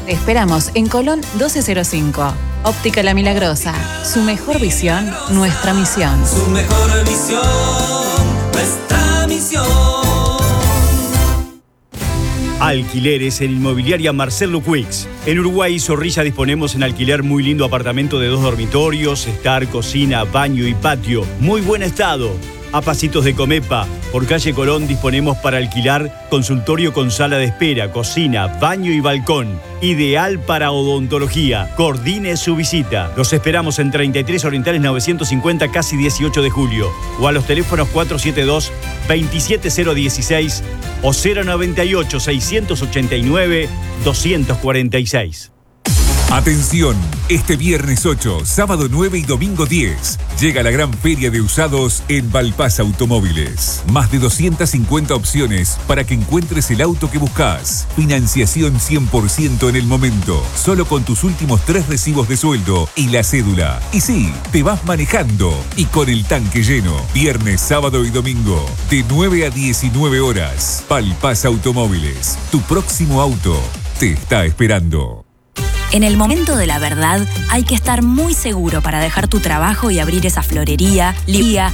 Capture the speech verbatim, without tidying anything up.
Te esperamos en Colón doce cero cinco. Óptica La Milagrosa. Su mejor visión, nuestra misión. Su mejor visión, nuestra misión. Alquileres en Inmobiliaria Marcelo Quicks. En Uruguay y Zorrilla disponemos en alquiler muy lindo apartamento de dos dormitorios, estar, cocina, baño y patio. Muy buen estado. A pasitos de Comepa, por calle Colón disponemos para alquilar consultorio con sala de espera, cocina, baño y balcón. Ideal para odontología. Coordine su visita. Los esperamos en treinta y tres Orientales novecientos cincuenta, casi dieciocho de julio. O a los teléfonos cuatro siete dos, dos siete cero uno seis o cero noventa y ocho, seiscientos ochenta y nueve, doscientos cuarenta y seis. Atención, este viernes ocho, sábado nueve y domingo diez, llega la gran feria de usados en Valpasa Automóviles. Más de doscientas cincuenta opciones para que encuentres el auto que buscas. Financiación cien por ciento en el momento, solo con tus últimos tres recibos de sueldo y la cédula. Y sí, te vas manejando y con el tanque lleno. Viernes, sábado y domingo, de nueve a diecinueve horas. Valpasa Automóviles, tu próximo auto te está esperando. En el momento de la verdad hay que estar muy seguro para dejar tu trabajo y abrir esa florería, librería,